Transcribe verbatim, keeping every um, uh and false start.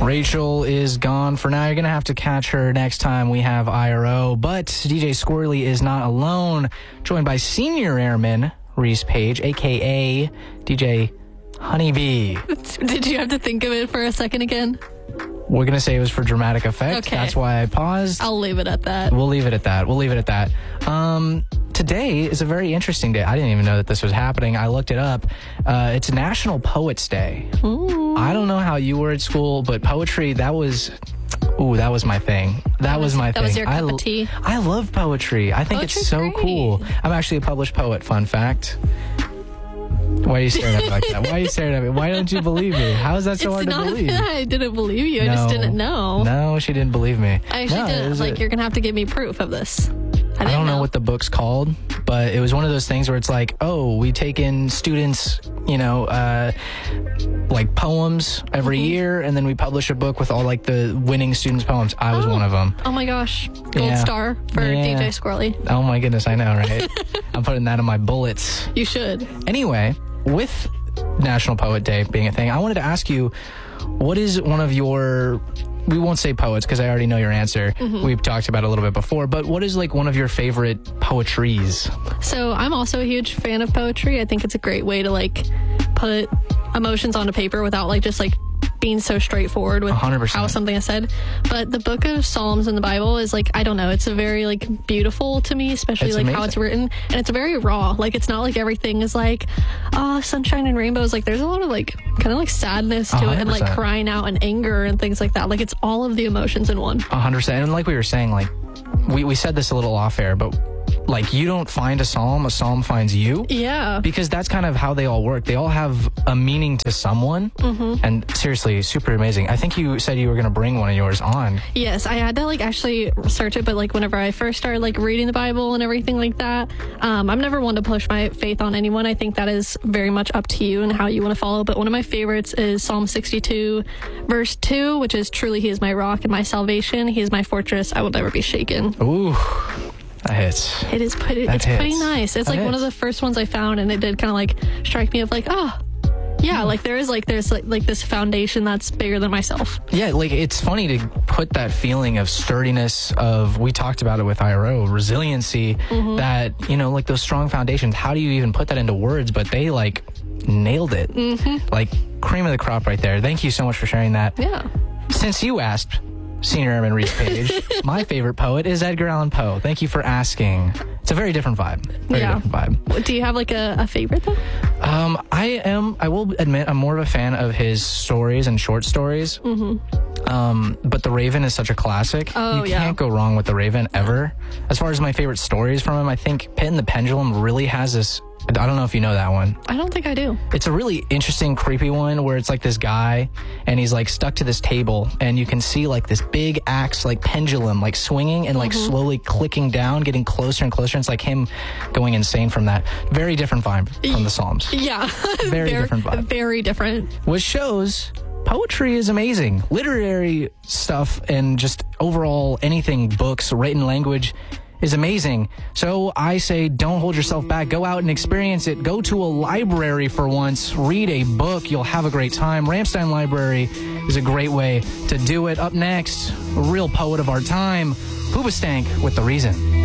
Rachel is gone for now. You're going to have to catch her next time we have I R O. But D J Squirrely is not alone, joined by Senior Airman Reese Page, a k a. D J Honeybee. Did you have to think of it for a second again? We're going to say it was for dramatic effect. Okay. That's why I paused. I'll leave it at that. We'll leave it at that. We'll leave it at that. Um, today is a very interesting day. I didn't even know that this was happening. I looked it up. Uh, it's National Poets Day. Ooh. I don't know how you were at school, but poetry, that was... Ooh, that was my thing. That, That was, was- my that thing. was your cup I, of tea? I love poetry. I think Poetry's it's so great. cool. I'm actually a published poet, fun fact. Why are you staring at me like that? Why are you staring at me? Why don't you believe me? How is that so It's hard to not believe? that I didn't believe you. I No. just didn't know. No, she didn't believe me. I actually No, it didn't. was Like, a- you're going to have to give me proof of this. I, I didn't don't know what the book's called, but it was one of those things where it's like, oh, we take in students, you know, uh, like poems every Mm-hmm. year, and then we publish a book with all like the winning students' poems. I was Oh. one of them. Oh my gosh. Gold Yeah. star for Yeah. D J Squirrely. Oh my goodness, I know, right? I'm putting that in my bullets. You should. Anyway, with National Poet Day being a thing, I wanted to ask you, what is one of your, we won't say poets because I already know your answer. Mm-hmm. We've talked about it a little bit before, but what is like one of your favorite poetries? So I'm also a huge fan of poetry. I think it's a great way to like put emotions onto paper without like just like being so straightforward with one hundred percent. how something is said. But the book of Psalms in the Bible is like, I don't know, it's a very like beautiful to me, especially It's like how amazing. it's written. And it's very raw. Like it's not like everything is like, ah, sunshine and rainbows. Like there's a lot of like kind of like sadness to it and like one hundred percent. crying out and anger and things like that. Like it's all of the emotions in one. one hundred percent. And like we were saying, like, we, we said this a little off air, but like you don't find a psalm, a psalm finds you. Yeah. Because that's kind of how they all work. They all have a meaning to someone. Mm-hmm. And seriously, super amazing. I think you said you were going to bring one of yours on. Yes, I had to like actually search it, but like whenever I first started like reading the Bible and everything like that, um, I'm never one to push my faith on anyone. I think that is very much up to you and how you want to follow. But one of my favorites is Psalm sixty-two, verse two, which is truly He is my rock and my salvation. He is my fortress. I will never be shaken. Ooh, that hits. It is pretty. That It's pretty hits. nice. It's That like one of hits. the first ones I found, and it did kind of like strike me of like, oh, yeah, like there is like there's like like this foundation that's bigger than myself. Yeah, like it's funny to put that feeling of sturdiness of, we talked about it with I R O, resiliency, Mm-hmm. that, you know, like those strong foundations. How do you even put that into words? But they like nailed it. Mm-hmm. Like cream of the crop right there. Thank you so much for sharing that. Yeah. Since you asked, Senior Airman Reese Page, my favorite poet is Edgar Allan Poe. Thank you for asking. It's a very different vibe. Very Yeah. different vibe. Do you have like a, a favorite though? Um, I am, I will admit, I'm more of a fan of his stories and short stories. Mm-hmm. Um, but The Raven is such a classic. Oh, you yeah. can't go wrong with The Raven ever. As far as my favorite stories from him, I think Pit and the Pendulum really has this, I don't know if you know that one. I don't think I do. It's a really interesting, creepy one where it's like this guy and he's like stuck to this table and you can see like this big axe, like pendulum, like swinging and like slowly clicking down, getting closer and closer. It's like him going insane from that. Very different vibe from the Psalms. Yeah. Very different vibe. Very different. Which shows poetry is amazing. Literary stuff and just overall anything, books, written language is amazing. So I say don't hold yourself back. Go out and experience it. Go to a library for once. Read a book. You'll have a great time. Ramstein Library is a great way to do it. Up next, a real poet of our time, Hoobastank with The Reason.